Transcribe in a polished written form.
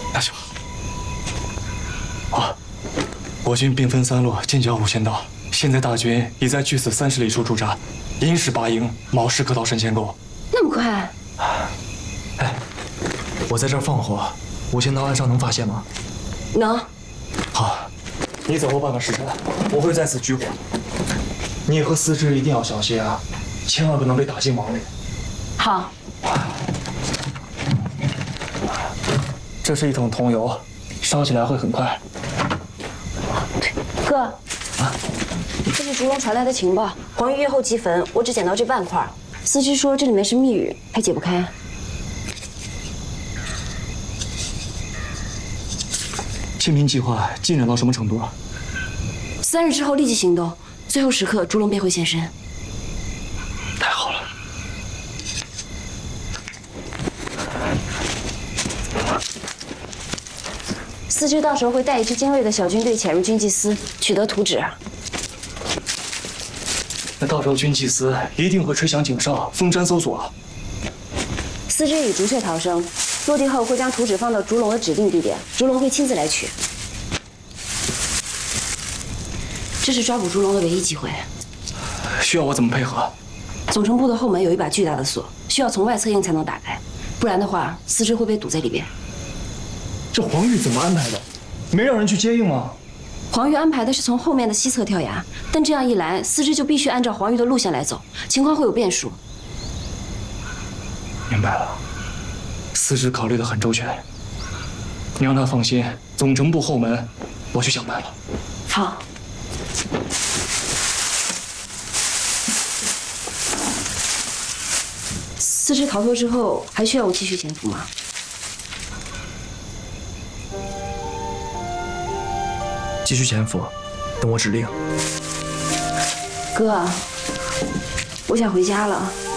那行。好，我军兵分3路，进剿5千道。现在大军已在距此30里处驻扎，寅时8营，卯时可到神仙沟。 那么快？ 哎，我在这儿放火，5千道岸上能发现吗？ 能。 好，你走后半个时辰，我会在此举火。你和司之一定要小心啊，千万不能被打进网里。 好。 这是一桶桐油，烧起来会很快。 哥，这是烛龙传来的情报，黄玉月后即焚，我只捡到这半块。司之说这里面是密语，还解不开。 清平计划进展到什么程度了 ？3日之后立即行动，最后时刻烛龙便会现身。 太好了。 司之到时候会带一支精锐的小军队潜入军纪司，取得图纸。 那到时候军纪司一定会吹响警哨，封山搜索。 司之以竹穴逃生，落地后会将图纸放到烛龙的指定地点，烛龙会亲自来取。这是抓捕烛龙的唯一机会。 需要我怎么配合？ 总城部的后门有一把巨大的锁，需要从外侧应才能打开，不然的话，司之会被堵在里边。 这黄玉怎么安排的？没让人去接应吗？ 黄玉安排的是从后面的西侧跳崖，但这样一来，司之就必须按照黄玉的路线来走，情况会有变数。 明白了，司之考虑得很周全。你让他放心，总城部后门，我去想办法。 好。司之逃脱之后，还需要我继续潜伏吗？ 继续潜伏，等我指令。 哥，我想回家了。